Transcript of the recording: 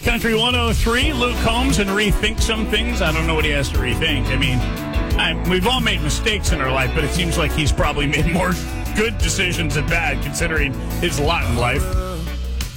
Country 103, Luke Combs, and rethink some things. I don't know what he has to rethink. I mean, we've all made mistakes in our life, but it seems like he's probably made more good decisions than bad, considering his lot in life.